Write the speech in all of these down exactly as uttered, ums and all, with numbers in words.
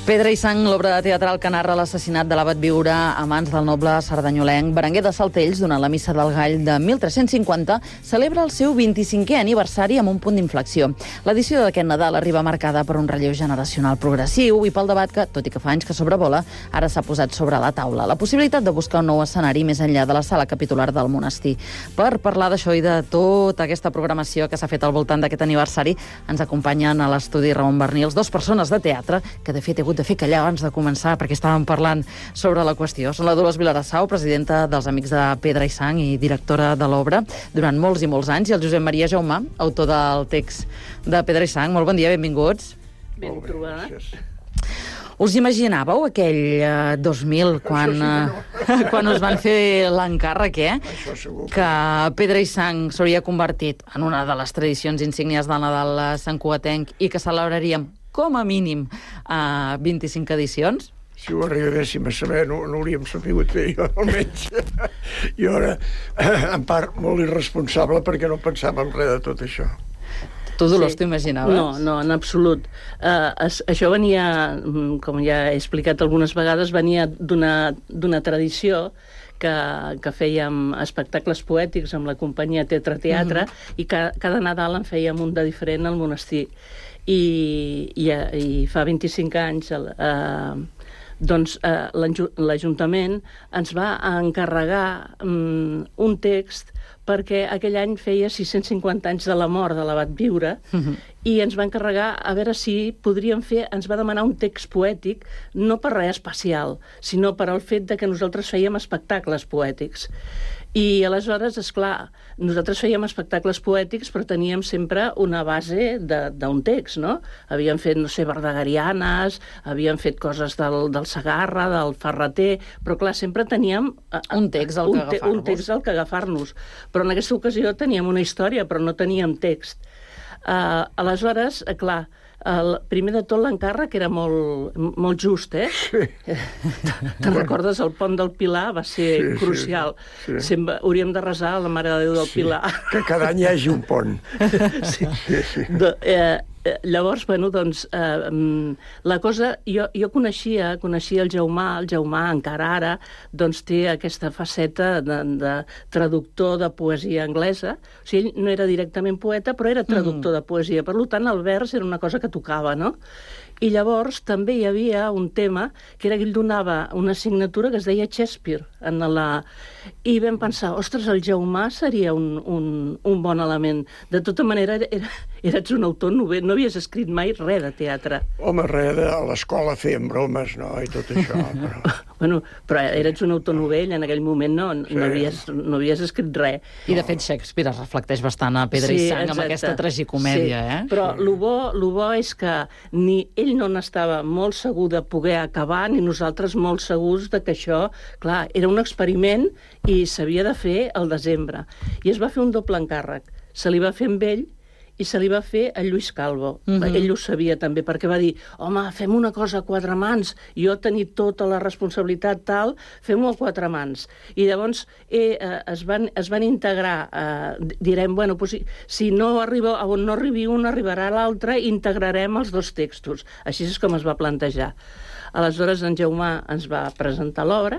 Pedra i sang, l'obra teatral que narra l'assassinat de l'abat Viure a mans del noble sardanyolenc Berenguer de Saltells durant la Missa del Gall de mil tres-cents cinquanta, celebra el seu vint-i-cinquè aniversari amb un punt d'inflexió. L'edició d'aquest Nadal arriba marcada per un relleu generacional progressiu i pel debat que, tot i que fa anys que sobrevola, ara s'ha posat sobre la taula. La possibilitat de buscar un nou escenari més enllà de la sala capitular del monestir. Per parlar d'això i de tota aquesta programació que s'ha fet al voltant d'aquest aniversari, ens acompanyen a l'estudi Ramon Bernils, dos persones de teatre que, de fet, he hagut de fer callar abans de començar perquè estàvem parlant sobre la qüestió. Són la Dolors Vilarassau, presidenta dels Amics de Pedra i Sang i directora de l'obra durant molts i molts anys, i el Josep Maria Jaumà, autor del text de Pedra i Sang. Molt bon dia, benvinguts. Ben trobada. Us imaginàveu aquell eh, dos mil, quan, eh, quan us van fer l'encàrrec, eh? Que Pedra i Sang s'hauria convertit en una de les tradicions insígnies del Nadal santcugatenc i que celebraríem com a mínim a vint-i-cinc edicions? Si ho arribéssim a saber, no, no hauríem sabut fer, jo almenys. Jo era, en part, molt irresponsable perquè no pensàvem res de tot això. Tu, Dolors, Sí. t'ho imaginaves? No, no, en absolut. Uh, es, això venia, com ja he explicat algunes vegades, venia d'una d'una tradició que, que fèiem espectacles poètics amb la companyia Teatre Teatre mm-hmm. i ca, cada Nadal en fèiem un de diferent al monestir. I, i, i fa vint-i-cinc anys eh, doncs, eh, l'Ajuntament ens va encarregar um, un text perquè aquell any feia sis-cents cinquanta anys de la mort de l'abat Viure mm-hmm. i ens va encarregar a veure si podríem fer, ens va demanar un text poètic, no per res especial, sinó per al fet de que nosaltres fèiem espectacles poètics. I aleshores, esclar, nosaltres fèiem espectacles poètics, però teníem sempre una base d'un text, no? Havíem fet, no sé, verdegarianes, havíem fet coses del, del Segarra, del Ferreter, però clar, sempre teníem un text al que un, te, agafar-nos. un text al que agafar-nos. Però en aquesta ocasió teníem una història, però no teníem text. Uh, aleshores, uh, clar, el primer de tot l'encàrrec era molt, molt just, eh? Sí. Te'n recordes? El pont del Pilar va ser Sí, sí, crucial. sí. Sempre hauríem de resar a la Mare de Déu del Sí. Pilar. Que cada any hi hagi un pont. Sí. Sí, sí. De, eh, eh, llavors, bueno, doncs, eh, la cosa... Jo, jo coneixia, coneixia el Jaumà, el Jaumà encara ara, doncs té aquesta faceta de, de traductor de poesia anglesa. O sigui, ell no era directament poeta, però era traductor mm. de poesia. Per tant, el vers era una cosa que tocava, no? I llavors també hi havia un tema que era que ell donava una assignatura que es deia Shakespeare. En la... I vam pensar, ostres, el Jaumà seria un, un, un bon element. De tota manera, era, eres un autor novel, no havies escrit mai res de teatre. Home, res, a l'escola fèiem bromes, no?, i tot això, però... Bueno, però eres un autor novell, en aquell moment no, no, Sí. havies, no havies escrit res. I, de fet, Shakespeare es reflecteix bastant a Pedra Sí, i Sang amb exacte. aquesta tragicomèdia, sí. eh? Però el bo, lo bo és que ni ell no n'estava molt segur de poder acabar, ni nosaltres molt segurs de que això, clar, era un experiment i s'havia de fer al desembre. I es va fer un doble encàrrec. Se li va fer amb ell i se li va fer a Lluís Calvo. Mm-hmm. Ell ho sabia també, perquè va dir, home, fem una cosa a quatre mans, jo tenir tota la responsabilitat tal, fem-ho a quatre mans. I llavors eh, eh, es, van, es van integrar, eh, direm, bueno, pues, si, si no arriba, on no arribi un, arribarà l'altre, integrarem els dos textos. Així és com es va plantejar. Aleshores, en Jaumà ens va presentar l'obra,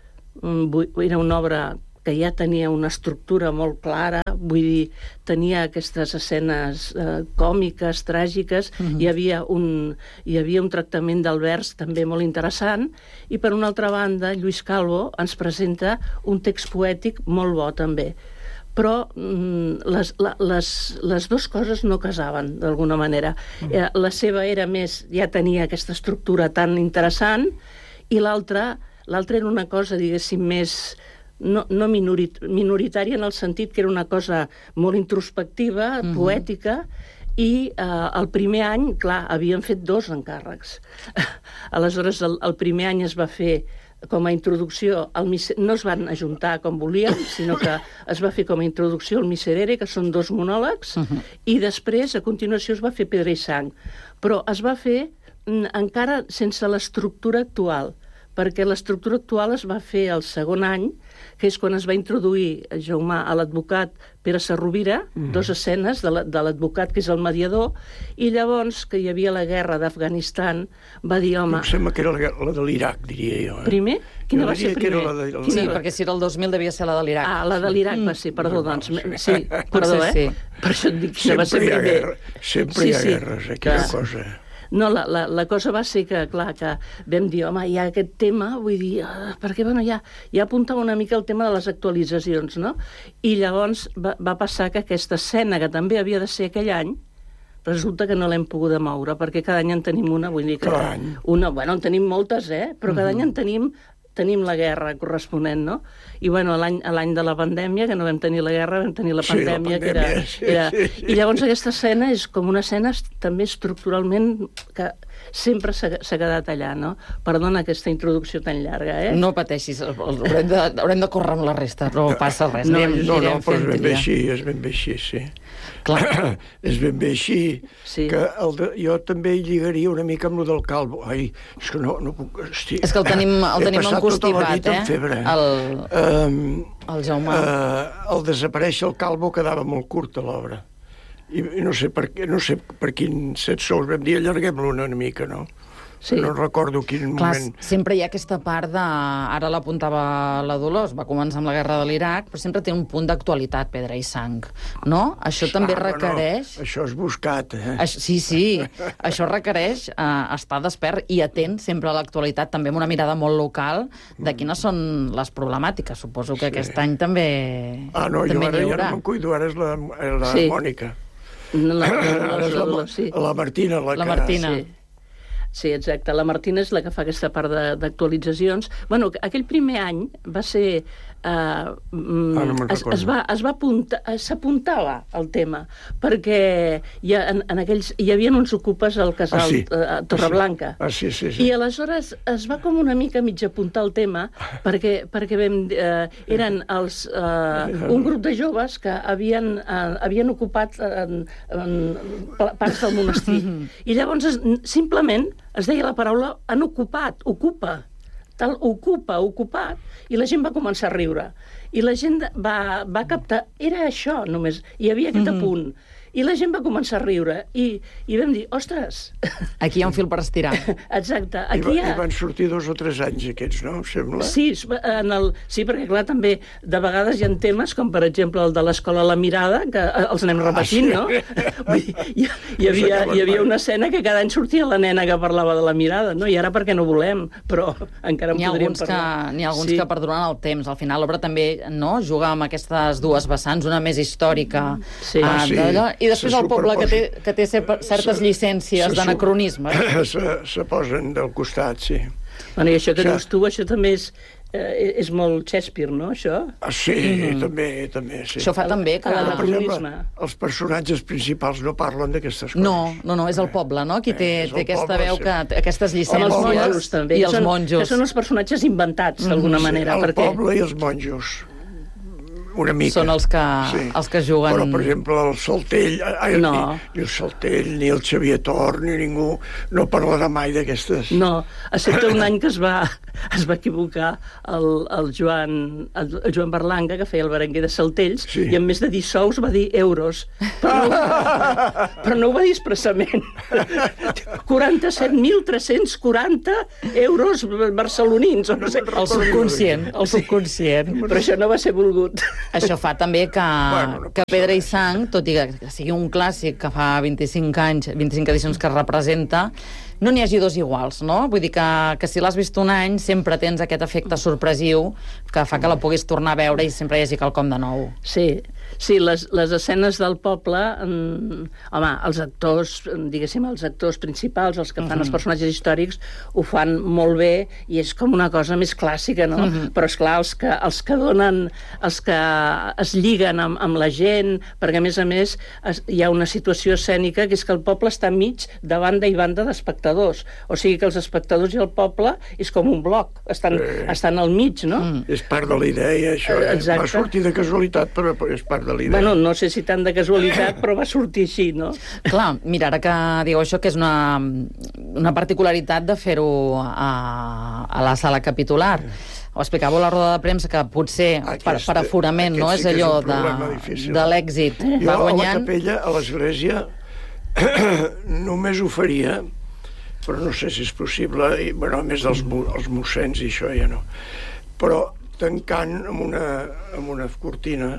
era una obra que ja tenia una estructura molt clara, vull dir, tenia aquestes escenes eh, còmiques, tràgiques, uh-huh. hi, havia un, hi havia un tractament del vers també molt interessant, i per una altra banda, Lluís Calvo ens presenta un text poètic molt bo també. Però mm, les, la, les, les dues coses no casaven, d'alguna manera. Uh-huh. Eh, la seva era més, ja tenia aquesta estructura tan interessant, i l'altra, l'altra era una cosa, diguéssim, més... no, no minorit, minoritària en el sentit que era una cosa molt introspectiva, mm-hmm. poètica, i eh, el primer any, clar, havíem fet dos encàrrecs. Aleshores, el, el primer any es va fer com a introducció, al Mise... no es van ajuntar com volíem, sinó que es va fer com a introducció al Miserere, que són dos monòlegs, uh-huh. i després, a continuació, es va fer Pedra i Sang. Però es va fer encara sense l'estructura actual, perquè l'estructura actual es va fer el segon any, que és quan es va introduir Jaumà a l'advocat Pere Sarrovira, mm. dos escenes de l'advocat, que és el mediador, i llavors, que hi havia la guerra d'Afganistan, va dir, home... Em sembla que era la, la de l'Iraq, diria jo. Eh? Primer? Quina va ser primer? La de, la... Sí, perquè si era el dos mil devia ser la de l'Iraq. Ah, la de l'Iraq va ser, perdó, doncs. No, sí, sí perdó, eh? Sí. Per això et dic que va ser primer. Guerra, sempre sí, hi ha sí, guerres, aquella clar. cosa... No, la, la, la cosa va ser que, clar, que vam dir, home, hi ha aquest tema, vull dir, uh, perquè, bueno, ja, ja apuntava una mica el tema de les actualitzacions, no? I llavors va, va passar que aquesta escena, que també havia de ser aquell any, resulta que no l'hem pogut moure, perquè cada any en tenim una, vull dir que... Cada any? Una, bueno, en tenim moltes, eh? Però cada uh-huh. any en tenim tenim la guerra corresponent, no? I, bueno, l'any de la pandèmia, que no vam tenir la guerra, vam tenir la pandèmia, sí, la pandèmia que era... Sí, era... Sí, sí. I llavors aquesta escena és com una escena també estructuralment que sempre s'ha quedat allà, no? Perdona aquesta introducció tan llarga, eh? No pateixis, haurem de, haurem de córrer amb la resta, no passa res. No, anem, no, no, però és ben bé així, és ben bé així, sí. Clar. És ben bé així, sí. que el de, jo també hi lligaria una mica amb el del calvo. Ai, és que no, no puc... Hosti. És que el tenim, el tenim encostipat, eh? Febre. El, um, el Jaumà. Uh, el desaparèixer el calvo quedava molt curt a l'obra. I, i no sé per, no sé per quin set sous vam dir, allarguem-lo una mica, no? Sí. No recordo quin Clar, moment... Sempre hi ha aquesta part de... Ara l'apuntava la Dolors, va començar amb la guerra de l'Iraq, però sempre té un punt d'actualitat, Pedra i Sang, no? Això també ah, requereix... Bueno, això és buscat, eh? Això, sí, sí. Això requereix eh, estar despert i atent sempre a l'actualitat, també amb una mirada molt local de quines són les problemàtiques. Suposo que sí. aquest any també Ah, no, també jo ara ja no me'n cuido, ara és la, la sí. Mònica. La, la, la, ara és la, sí. la Martina. La, la que... Martina. Sí. Sí, exacte. La Martina és la que fa aquesta part d'actualitzacions. Bueno, aquell primer any va ser... Uh, ah, no es, es va, es va apuntar, s'apuntava al tema, perquè hi, ha, en, en aquells, hi havia uns ocupes al casal ah, sí. a Torreblanca. Ah, sí. Ah, sí, sí, sí. I aleshores es va com una mica mig apuntar el tema, perquè, perquè vam, uh, eren els, uh, un grup de joves que havien, uh, havien ocupat uh, en, en parts del monestir. I llavors es, simplement es deia la paraula han ocupat, ocupa. Tal, ocupa, ocupat, i la gent va començar a riure. I la gent va, va captar... Era això, només. Hi havia aquest mm-hmm. apunt. I la gent va començar a riure. I, i vam dir, ostres... Aquí hi ha un fil per estirar. Exacte. Aquí I, va, hi ha... I van sortir dos o tres anys aquests, no? Sembla. Sí, en el... sí, perquè clar, també de vegades hi ha temes, com per exemple el de l'escola La Mirada, que els anem repetint, ah, sí? no? Vull dir, hi, hi, havia, hi havia una escena que cada any sortia la nena que parlava de la mirada, no? I ara perquè no volem, però encara en podríem parlar. N'hi ha alguns sí. que perduren el temps. Al final l'obra també no juga amb aquestes dues vessants, una més històrica sí. uh, ah, sí. d'allò, i després el poble que té, que té certes llicències d'anacronisme. Se, se posen del costat, sí. Bueno, i això que dius tu, això també és, eh, és molt Shakespeare, no, això? Ah, sí, mm-hmm. també, també, sí. Això fa també que... L'anacronisme. Els personatges principals no parlen d'aquestes coses. No, no, no, és el poble, no?, qui té, eh, té aquesta poble, veu, sí. que aquestes llicències... Els monjos, també. I els són, monjos. Que són els personatges inventats, d'alguna sí, manera. El perquè... poble i els monjos. Una mica. Són els que, sí. els que juguen... Però, per exemple, el Saltell, ai, no. ni, ni el Saltell, ni el Xavier Tor, ni ningú no parlarà mai d'aquestes... No, excepte un any que es va, es va equivocar el, el, Joan, el, el Joan Berlanga, que feia el berenguer de Saltells, sí. i en més de dir sous va dir euros. Però no, però no ho va dir expressament. quaranta-set mil tres-cents quaranta euros barcelonins, o no sé. El subconscient, el subconscient. Sí, però això no va ser volgut. Això fa també que, bueno, no que Pedra i Sang, tot i que sigui un clàssic que fa vint-i-cinc anys, vint-i-cinc edicions que es representa, no n'hi hagi dos iguals, no? Vull dir que, que si l'has vist un any sempre tens aquest efecte sorpresiu que fa que la puguis tornar a veure i sempre hi hagi quelcom de nou. Sí, sí, les, les escenes del poble, mm, home, els actors, diguéssim, els actors principals, els que fan uh-huh. els personatges històrics, ho fan molt bé i és com una cosa més clàssica, no? Uh-huh. Però, esclar, els que, els que donen, els que es lliguen amb, amb la gent, perquè, a més a més, es, hi ha una situació escènica que és que el poble està mig de banda i banda d'espectadors. O sigui que els espectadors i el poble és com un bloc, estan, sí. estan al mig, no? Mm. És part de la idea, això. Eh? Va sortir de casualitat, però és part part de l'idea. Bueno, no sé si tant de casualitat, però va sortir així, no? Clar, mira, ara que diu això, que és una, una particularitat de fer-ho a, a la sala capitular. Ho explicava a la roda de premsa, que potser aquest, per, per aforament, no? És sí allò és de, de l'èxit. Jo va guanyant... a la capella, a l'església, només ho faria, però no sé si és possible, i, bueno, a més dels els mossens i això ja no, però tancant amb una, amb una cortina,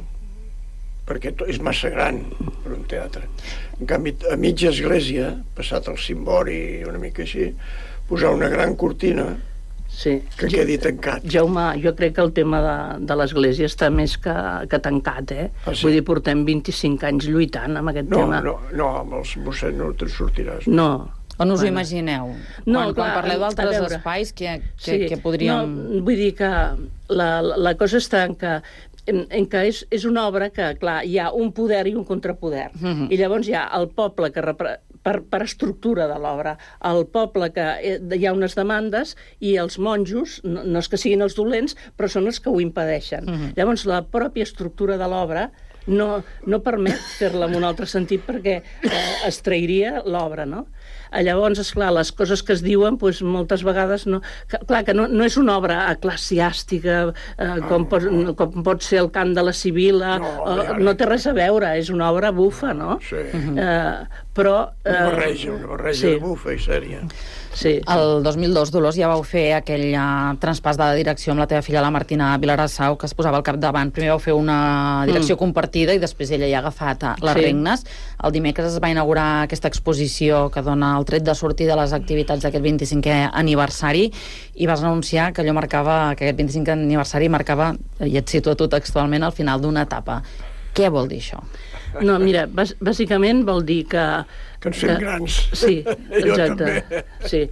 perquè és massa gran per un teatre. En canvi, a mitja església, passat el cimbori, una mica així, posar una gran cortina sí. que quedi tancat. Jaume, jo crec que el tema de, de l'església està més que, que tancat, eh? Ah, sí? Vull dir, portem vint-i-cinc anys lluitant amb aquest no, tema. No, no, amb els mossens no te'n sortiràs. No. On us ho imagineu? No, quan, clar, quan parleu d'altres espais, que, que, sí, que podríem... No, vull dir que la, la cosa està en que en, en què és, és una obra que, clar, hi ha un poder i un contrapoder. Mm-hmm. I llavors hi ha el poble que repre... per, per estructura de l'obra, el poble que hi ha unes demandes i els monjos, no, no és que siguin els dolents, però són els que ho impedeixen. Mm-hmm. Llavors la pròpia estructura de l'obra no, no permet fer-la en un altre sentit perquè eh, es trairia l'obra, no? Llavors, esclar, les coses que es diuen, doncs, moltes vegades, no, que, clar, que no, no és una obra eclesiàstica, eh, com, pot, com pot ser el cant de la Sibila, no, eh, no té res a veure, és una obra bufa, no? Sí. Eh, però... Eh, una barreja, una barreja sí. de bufa i sèria. Sí. El dos mil dos, Dolors, ja vau fer aquell uh, traspàs de direcció amb la teva filla, la Martina Vilarassau, que es posava al capdavant. Primer vau fer una direcció mm. compartida i després ella ja ha agafat uh, les sí. regnes. El dimecres es va inaugurar aquesta exposició que dona el tret de sortir de les activitats d'aquest vint-i-cinquè aniversari i vas anunciar que allò marcava, que aquest vint-i-cinquè aniversari marcava, i et cito a tu textualment, al final d'una etapa. Què vol dir això? No, mira, bàsicament vol dir que... Que ens fem que, grans. Sí, exacte. Sí.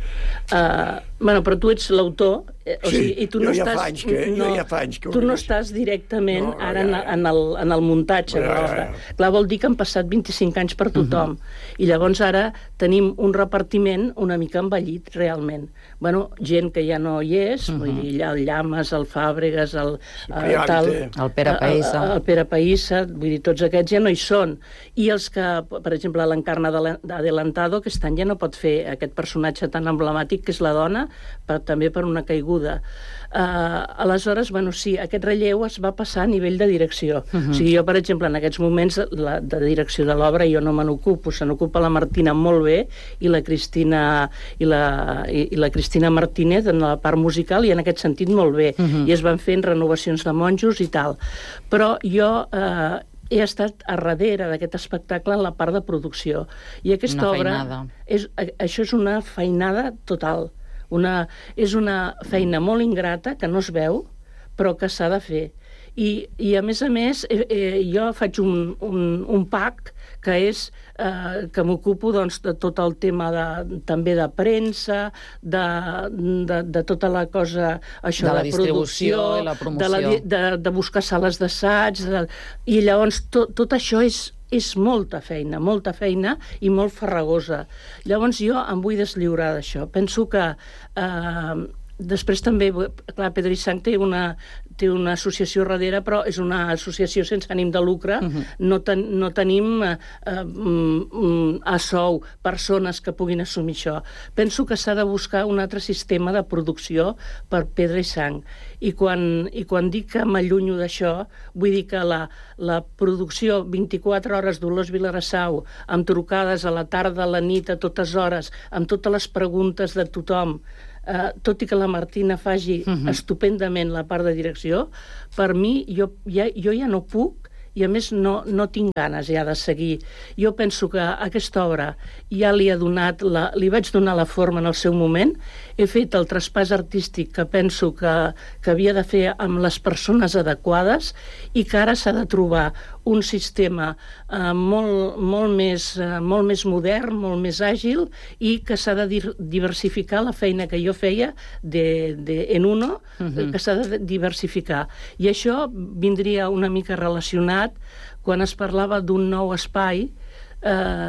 Uh, bueno, però tu ets l'autor, eh, o sí, sigui, i tu no ja estàs... Anys que, no, jo ja fa anys que tu no estàs directament no, no, ara ja, ja. En, el, en el muntatge ja, de l'obra. Ja, ja. Clar, vol dir que han passat vint-i-cinc anys per tothom. Uh-huh. I llavors ara tenim un repartiment una mica envellit, realment. Bueno, gent que ja no hi és, uh-huh. vull dir, el Llames, el Fàbregas, el, el, tal, el Pere Païssa. El, el Pere Païssa, vull dir, tots aquests ja no hi són. I els que, per exemple, l'Encarna d'Adelantado, aquest any ja no pot fer aquest personatge tan emblemàtic que és la dona, però també per una caiguda. Uh, aleshores, bueno, sí, aquest relleu es va passar a nivell de direcció. Uh-huh. O sigui, jo, per exemple, en aquests moments la, de direcció de l'obra jo no me n'ocupo, se n'ocupa la Martina molt bé i la Cristina i la, i, i la Cristina Martínez en la part musical i en aquest sentit molt bé. Uh-huh. I es van fent renovacions de monjos i tal. Però jo... Uh, he estat a darrere d'aquest espectacle en la part de producció. I aquesta una obra... feinada. És, això és una feinada total. Una, és una feina molt ingrata que no es veu, però que s'ha de fer. I, i a més a més, eh, eh, jo faig un, un, un pack que és eh, que m'ocupo doncs, de tot el tema de, també de premsa, de, de, de tota la cosa això de la de distribució producció, i la promoció, de, la, de, de buscar sales d'assaig, i llavors tot, tot això és és molta feina, molta feina i molt farragosa. Llavors jo em vull deslliurar d'això. Penso que eh, després també, clar, Pedra i Sang té una, té una associació darrere, però és una associació sense ànim de lucre. Uh-huh. no, ten, no tenim eh, eh, a sou persones que puguin assumir això. Penso que s'ha de buscar un altre sistema de producció per Pedra i Sang. I quan, i quan dic que m'allunyo d'això, vull dir que la, la producció vint-i-quatre hores d'Olors Vilarassau, amb trucades a la tarda, a la nit, a totes hores, amb totes les preguntes de tothom, Uh, tot i que la Martina faci uh-huh. estupendament la part de direcció, per mi jo ja, jo ja no puc i a més no, no tinc ganes ja de seguir. Jo penso que aquesta obra ja li, ha donat la, li vaig donar la forma en el seu moment, he fet el traspàs artístic que penso que, que havia de fer amb les persones adequades i que ara s'ha de trobar un sistema eh, molt, molt, més, eh, molt més modern, molt més àgil i que s'ha de dir, diversificar la feina que jo feia de, de, en uno, uh-huh. que s'ha de diversificar. I això vindria una mica relacionat quan es parlava d'un nou espai. Eh,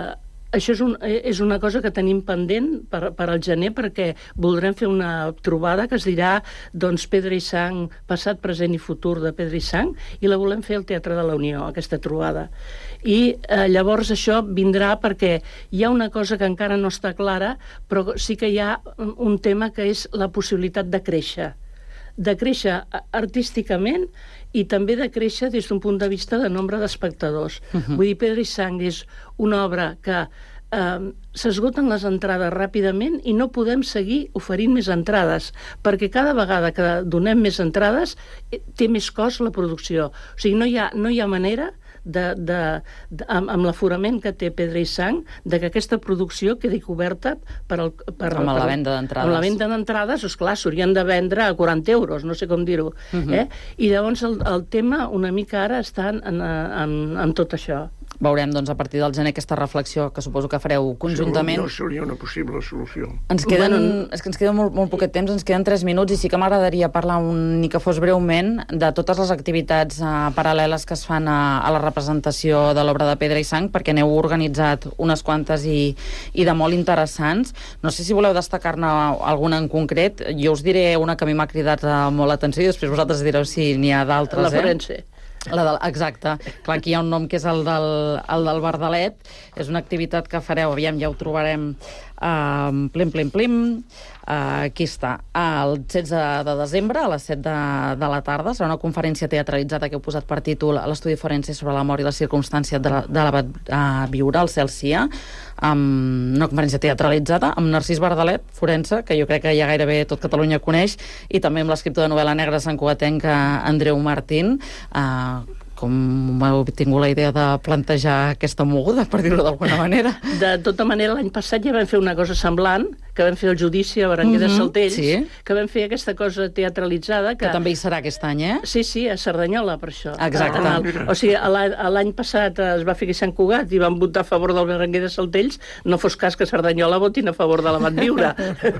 això és, un, és una cosa que tenim pendent per, per al gener, perquè voldrem fer una trobada que es dirà doncs, Pedra i Sang, passat, present i futur de Pedra i Sang, i la volem fer al Teatre de la Unió, aquesta trobada. I eh, llavors això vindrà perquè hi ha una cosa que encara no està clara, però sí que hi ha un tema que és la possibilitat de créixer. De créixer artísticament i també de créixer des d'un punt de vista de nombre d'espectadors. Uh-huh. Vull dir, Pedra i Sang és una obra que eh, s'esgoten les entrades ràpidament i no podem seguir oferint més entrades, perquè cada vegada que donem més entrades té més cost la producció. O sigui, no hi ha, no hi ha manera de, de, de, amb, amb l'aforament que té Pedra i Sang, de que aquesta producció quedi coberta per el, per, amb per, la venda d'entrades. Amb la venda d'entrades, esclar, s'haurien de vendre a quaranta euros, no sé com dir-ho. Uh-huh. eh? I llavors el, el tema una mica ara està en, en, en, en tot això. Veurem, doncs, a partir del gener aquesta reflexió que suposo que fareu conjuntament. No seria una possible solució. Ens queden, bueno, és que ens queda molt, molt poquet temps, ens queden tres minuts, i sí que m'agradaria parlar, un, ni que fos breument, de totes les activitats uh, paral·leles que es fan a, a la representació de l'obra de Pedra i Sang, perquè n'heu organitzat unes quantes i, i de molt interessants. No sé si voleu destacar-ne alguna en concret. Jo us diré una que a mi m'ha cridat uh, molt l'atenció i després vosaltres direu si n'hi ha d'altres. La Forense. Eh? La del, exacte. Clar, aquí hi ha un nom que és el del, el del Verdalet. És una activitat que fareu, aviam, ja ho trobarem, uh, plim, plim, plim. Uh, aquí està. El setze de desembre, a les set de, de la tarda, serà una conferència teatralitzada que heu posat per títol a l'Estudi Forense sobre la mort i les circumstàncies de, la, de l'abat uh, Biurà, al Cel Cia, amb una conferència teatralitzada amb Narcís Verdalet, forense, que jo crec que ja gairebé tot Catalunya coneix, i també amb l'escriptor de novel·la negra santcugatenc Andreu Martín. Uh, com heu tingut la idea de plantejar aquesta moguda, per dir-ho d'alguna manera? De tota manera, l'any passat ja vam fer una cosa semblant, que vam fer el judici a Berenguer mm-hmm, de Saltells, sí. Que vam fer aquesta cosa teatralitzada. Que... que també hi serà aquest any, eh? Sí, sí, a Cerdanyola, per això. Exacte. El... O sigui, l'any passat es va fer aquí a Sant Cugat i van votar a favor del Berenguer de Saltells, no fos cas que Cerdanyola votin a favor de l'Abat Biurà.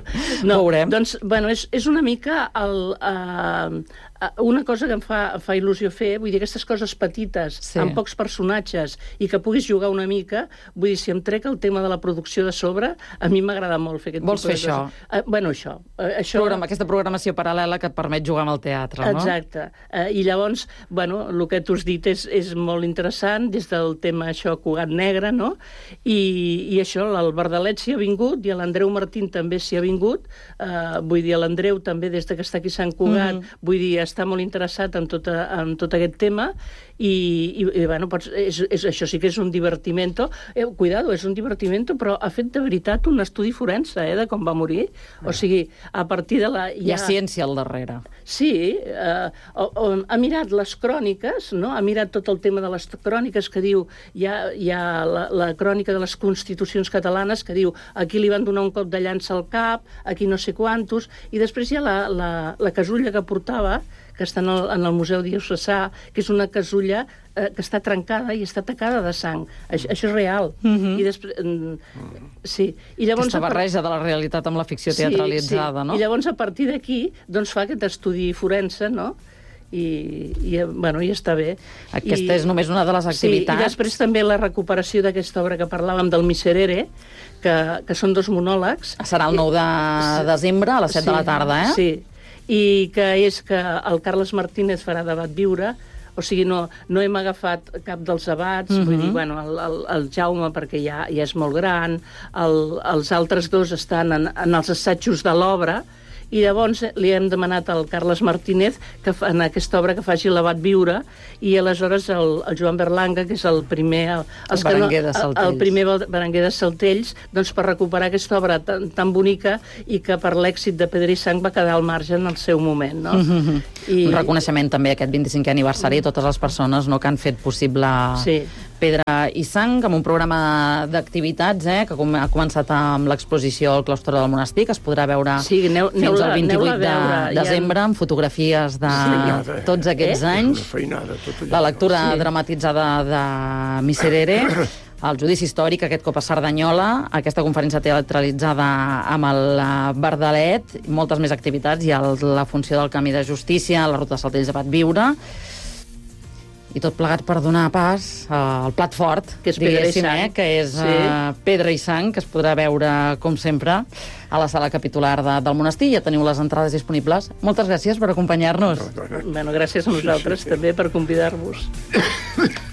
No, veurem. Doncs, bueno, és, és una mica el... Uh, una cosa que em fa, fa il·lusió fer, vull dir, aquestes coses petites, sí. Amb pocs personatges, i que puguis jugar una mica, vull dir, si em trec el tema de la producció de sobre, a mi m'agrada molt fer aquest Vols tipus de fer coses. Uh, bueno, això. Uh, això... Programa, aquesta programació paral·lela que et permet jugar amb el teatre, no? Exacte. Uh, I llavors, bueno, el que tu has dit és, és molt interessant, des del tema això, Cugat Negre, no? I, i això, el Verdalet s'hi ha vingut, i l'Andreu Martín també s'hi ha vingut, uh, vull dir, l'Andreu també, des que està aquí a Sant Cugat, mm-hmm. vull dir, està molt interessat en tot, en tot aquest tema i, i, i bueno, pots, és, és, això sí que és un divertimento. Eh, cuidado, és un divertimento, però ha fet de veritat un estudi forense, eh, de com va morir. O sigui, a partir de la... Ja... Hi ha ciència al darrere. Sí, eh, o, o, ha mirat les cròniques, no? Ha mirat tot el tema de les cròniques que diu, hi ha, hi ha la, la crònica de les constitucions catalanes que diu aquí li van donar un cop de llança al cap, aquí no sé quantos, i després hi ha la, la, la casulla que portava, que està en el, en el Museu Diocesà, que és una casulla eh, que està trencada i està tacada de sang. Això, això és real. Mm-hmm. I després... Mm, sí. I llavors, aquesta barreja de la realitat amb la ficció teatralitzada, sí, sí. No? I llavors, a partir d'aquí, doncs fa aquest estudi forense, no?, i, i, bueno, i està bé. Aquesta I, és només una de les activitats. Sí, i després també la recuperació d'aquesta obra que parlàvem del Miserere, que, que són dos monòlegs. Serà el nou de desembre a les set sí, de la tarda, eh? Sí, i que és que el Carles Martínez farà d'Abat Biurà, o sigui, no, no hem agafat cap dels abats, uh-huh. Vull dir, bueno, el, el, el Jaume perquè ja, ja és molt gran, el, els altres dos estan en, en els assajos de l'obra, i llavors li hem demanat al Carles Martínez que en aquesta obra que faci l'Abat Biurà, i aleshores el, el Joan Berlanga, que és el primer el, el, Berenguer de Saltells. el, el primer Berenguer de Saltells, doncs per recuperar aquesta obra tan, tan bonica i que per l'èxit de Pedra i Sang va quedar al marge en el seu moment, no? Mm-hmm. I... Un reconeixement també a aquest vint-i-cinquè aniversari a totes les persones, no?, que han fet possible sí. Pedra i Sang, amb un programa d'activitats, eh, que ha començat amb l'exposició al claustre del monestir, que es podrà veure sí, aneu, fins al vint-i-vuit de desembre, amb fotografies de sí, tots aquests eh? anys. Feinada, la lectura sí. dramatitzada de Miserere, el judici històric, aquest cop a Cerdanyola, aquesta conferència teatralitzada amb el Verdalet, moltes més activitats, i el, la funció del Camí de Justícia, la Ruta de Saltells d'Abat Biurà. I tot plegat per donar pas al plat fort, que és pedra i sang, eh, que és sí. uh, pedra i sang, que es podrà veure, com sempre, a la sala capitular de, del monestir. Ja teniu les entrades disponibles. Moltes gràcies per acompanyar-nos. Bueno, gràcies a nosaltres, sí, sí, sí. també, per convidar-vos.